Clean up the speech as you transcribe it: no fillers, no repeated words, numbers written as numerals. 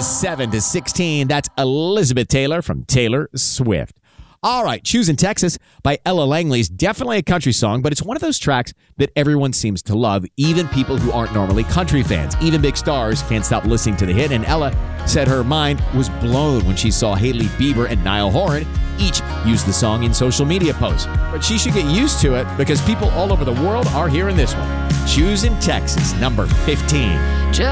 7 to 16. That's Elizabeth Taylor from Taylor Swift. All right, Choosing Texas by Ella Langley is definitely a country song, but it's one of those tracks that everyone seems to love, even people who aren't normally country fans. Even big stars can't stop listening to the hit, and Ella said her mind was blown when she saw Hailey Bieber and Niall Horan each use the song in social media posts. But she should get used to it because people all over the world are hearing this one. Choosing Texas, number 15.